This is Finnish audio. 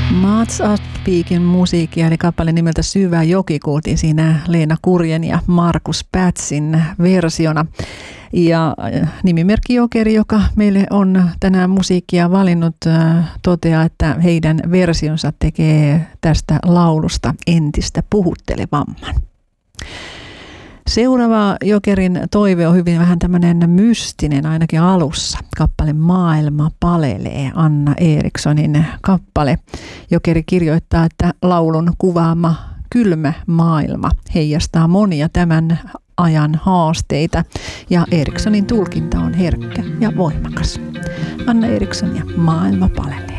Mats Aspiekin musiikkia, eli kappale nimeltä Syvä joki, kuultiin siinä Leena Kurjen ja Markus Pätsin versiona. Ja nimimerkki Jokeri, joka meille on tänään musiikkia valinnut, toteaa, että heidän versionsa tekee tästä laulusta entistä puhuttelevamman. Seuraava Jokerin toive on hyvin vähän tämmöinen mystinen, ainakin alussa. Kappale Maailma palelee, Anna Erikssonin kappale. Jokeri kirjoittaa, että laulun kuvaama kylmä maailma heijastaa monia tämän ajan haasteita ja Erikssonin tulkinta on herkkä ja voimakas. Anna Eriksson ja Maailma palelee.